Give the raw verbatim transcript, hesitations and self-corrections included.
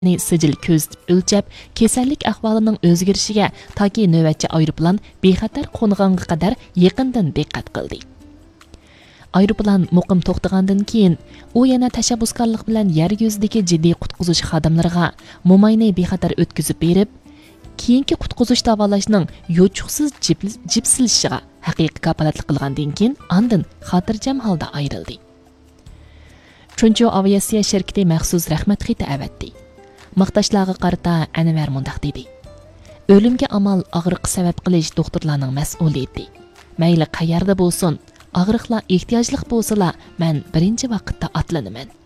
sijil ko'zitib o'lchab, kasallik ahvolining o'zgarishiga toki navbatchi aeroplan bexatar qo'nganga qadar yaqindan diqqat qildi. Aeroplan muqim to'xtagandan keyin u yana tashabbuskorlik bilan yer yuzidagi jiddiy qutqizish xodimlariga mo'mayni bexatar o'tkazib berib, keyingi qutqizish davolashning yo'chuqsiz jipsilishiga haqiqiy kapolatlik qilgandan keyin andin xotirjam holda ayrildi. Chunchu aviatsiya shirkati maxsus rahmat xati avatdi. Maqtashlarga qarata Anvar mundaq dedi. O'limga amal og'riq sabab qilish doktorlarning mas'uliyati. Mayli qayerda bo'lsin, og'riqlar ehtiyojli bo'lsa-la, men birinchi vaqtda atlanaman.